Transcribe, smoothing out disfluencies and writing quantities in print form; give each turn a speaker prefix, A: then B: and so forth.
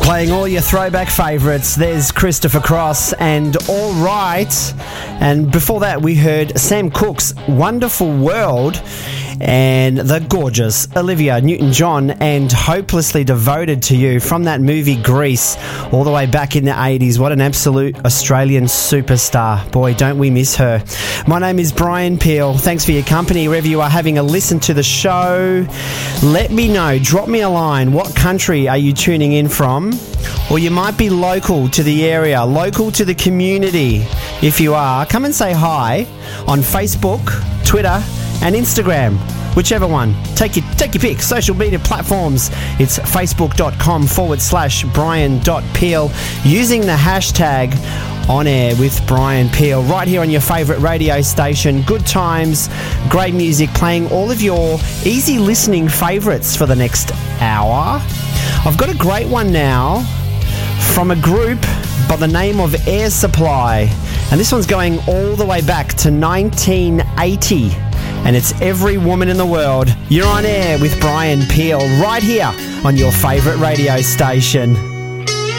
A: Playing all your throwback favourites. There's Christopher Cross and All Right. And before that, we heard Sam Cooke's Wonderful World and the gorgeous Olivia Newton-John and Hopelessly Devoted to You from that movie Grease all the way back in the 80s. What an absolute Australian superstar. Boy, don't we miss her. My name is Brian Peel. Thanks for your company wherever you are having a listen to the show. Let me know. Drop me a line. What country are you tuning in from? Or you might be local to the area, local to the community. If you are, come and say hi on Facebook, Twitter and Instagram, whichever one. Take your pick. Social media platforms. It's facebook.com/Brian.Peel using the hashtag On Air with Brian Peel right here on your favourite radio station. Good times, great music, playing all of your easy listening favourites for the next hour. I've got a great one now from a group by the name of Air Supply, and this one's going all the way back to 1980. And it's Every Woman in the World. You're on air with Brian Peel right here on your favourite radio station.